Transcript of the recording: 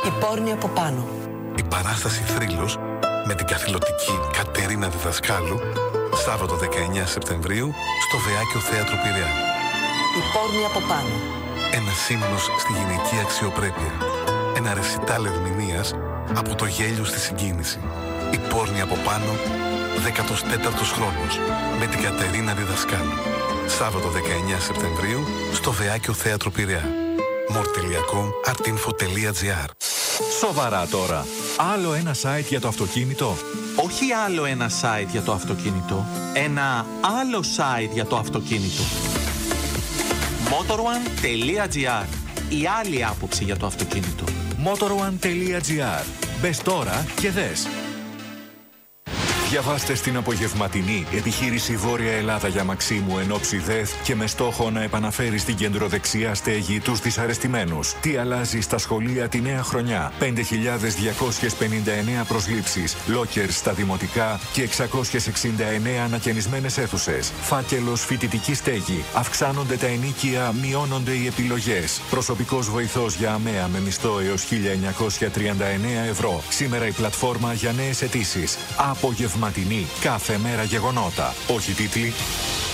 Η πόρνη από πάνω. Η παράσταση Θρύλος με την καθηλωτική Κατερίνα Διδασκάλου, Σάββατο 19 Σεπτεμβρίου στο Βεάκιο Θέατρο Πειραιά. Η πόρνη από πάνω. Ένα ύμνος στη γυναική αξιοπρέπεια. Ένα ρεσιτάλ ερμηνείας από το γέλιο στη συγκίνηση. Η πόρνη από πάνω, 14ος χρόνος, με την Κατερίνα Διδασκάλου. Σάββατο 19 Σεπτεμβρίου στο Βεάκιο Θέατρο Πειραιά. more.com.artinfo.gr. Σοβαρά τώρα. Άλλο ένα site για το αυτοκίνητο. Όχι άλλο ένα site για το αυτοκίνητο. Ένα άλλο site για το αυτοκίνητο. motorone.gr. Η άλλη άποψη για το αυτοκίνητο. motorone.gr. Μπες τώρα και δες. Διαβάστε στην απογευματινή επιχείρηση Βόρεια Ελλάδα για Μαξίμου εν ώψη ΔΕΘ και με στόχο να επαναφέρει στην κεντροδεξιά στέγη τους δυσαρεστημένους. Τι αλλάζει στα σχολεία τη νέα χρονιά. 5.259 προσλήψεις, λόκερ στα δημοτικά και 669 ανακαινισμένες αίθουσες. Φάκελος φοιτητική στέγη. Αυξάνονται τα ενίκια, μειώνονται οι επιλογές. Προσωπικός βοηθός για ΑΜΕΑ με μισθό έως 1.939 ευρώ. Σήμερα η πλατφόρμα για νέες αιτήσεις. Απογευματινή. Κάθε μέρα γεγονότα. Όχι τίτλοι.